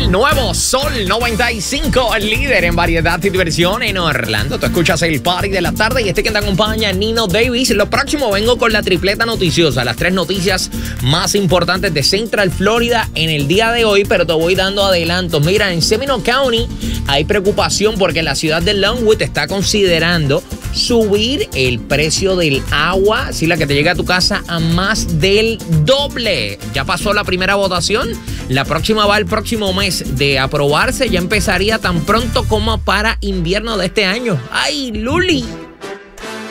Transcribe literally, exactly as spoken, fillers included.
el nuevo Sol noventa y cinco, el líder en variedad y diversión en Orlando. Tú escuchas el party de la tarde y este que te acompaña, Nino Davis. Lo próximo vengo con la tripleta noticiosa, las tres noticias más importantes de Central Florida en el día de hoy, pero te voy dando adelantos. Mira, en Seminole County hay preocupación porque la ciudad de Longwood está considerando subir el precio del agua, si la que te llega a tu casa, a más del doble. Ya pasó la primera votación, la próxima va el próximo mes de aprobarse, ya empezaría tan pronto como para invierno de este año. ¡Ay, Luli!